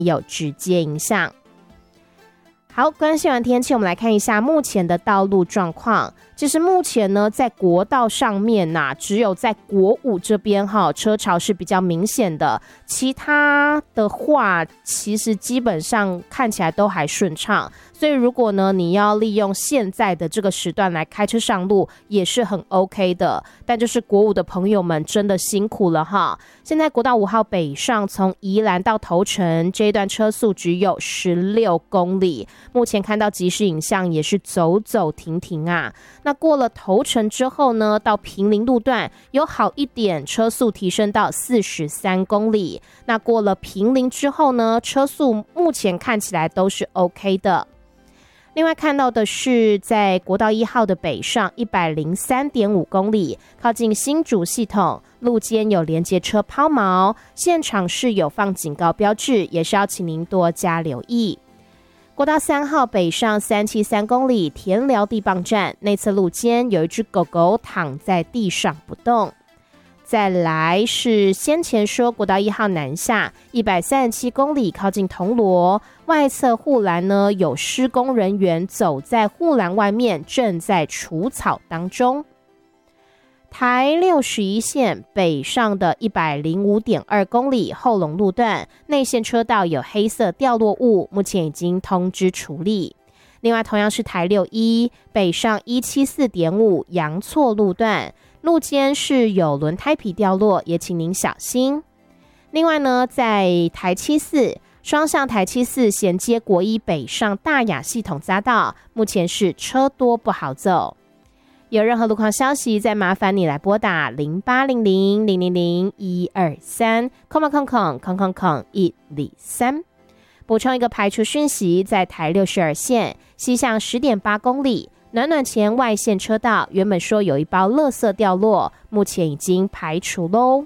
有直接影响。好，关心完天气，我们来看一下目前的道路状况。其实目前呢，在国道上面只有在国五这边车潮是比较明显的，其他的话其实基本上看起来都还顺畅。所以如果呢你要利用现在的这个时段来开车上路也是很 OK 的，但就是国五的朋友们真的辛苦了哈。现在国道5号北上从宜兰到头城这一段车速只有16公里，目前看到即时影像也是走走停停啊。那过了头城之后呢，到平林路段有好一点，车速提升到43公里。那过了平林之后呢，车速目前看起来都是 OK 的。另外看到的是在国道1号的北上 103.5 公里，靠近新竹系统，路肩有连接车抛锚，现场是有放警告标志，也是要请您多加留意。国道3号北上373公里，田寮地磅站内侧路肩有一只狗狗躺在地上不动。再来是先前说国道1号南下137公里，靠近铜锣外侧护栏呢，有施工人员走在护栏外面，正在除草当中。台61线北上的105.2公里后龙路段内线车道有黑色掉落物，目前已经通知处理。另外同样是台61北上174.5阳错路段，路肩是有轮胎皮掉落，也请您小心。另外呢，在台74双向台74衔接国一北上大雅系统匝道，目前是车多不好走。有任何路况消息，再麻烦你来拨打0800000123123。补充一个排除讯息，在台62线西向10.8公里暖暖前外线车道，原本说有一包垃圾掉落，目前已经排除咯。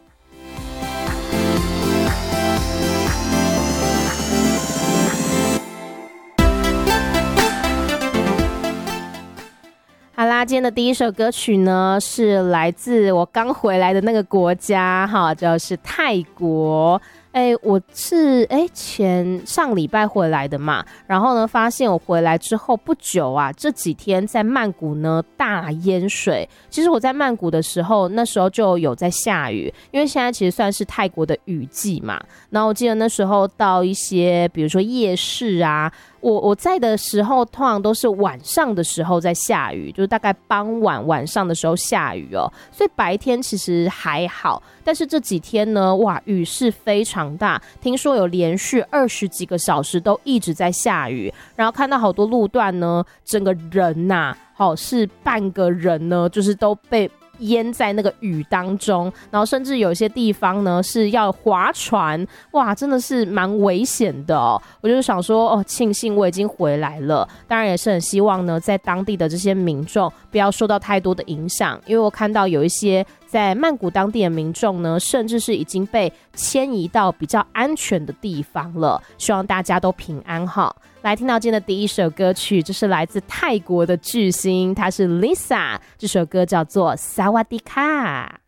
好啦，今天的第一首歌曲呢，是来自我刚回来的那个国家就是泰国。我是上礼拜回来的嘛，然后呢发现我回来之后不久啊，这几天在曼谷呢大淹水。其实我在曼谷的时候，那时候就有在下雨，因为现在其实算是泰国的雨季嘛。然后我记得那时候到一些比如说夜市啊，我在的时候通常都是晚上的时候在下雨，就是大概傍晚上的时候下雨哦，所以白天其实还好。但是这几天呢，哇，雨势非常大，听说有连续20几个小时都一直在下雨，然后看到好多路段呢，整个人是半个人呢，就是都被淹在那个雨当中，然后甚至有些地方呢是要划船，哇，真的是蛮危险的哦。我就想说庆幸我已经回来了，当然也是很希望呢在当地的这些民众不要受到太多的影响，因为我看到有一些在曼谷当地的民众呢，甚至是已经被迁移到比较安全的地方了，希望大家都平安哈。来听到今天的第一首歌曲，这是来自泰国的巨星，她是 Lisa， 这首歌叫做萨瓦迪卡。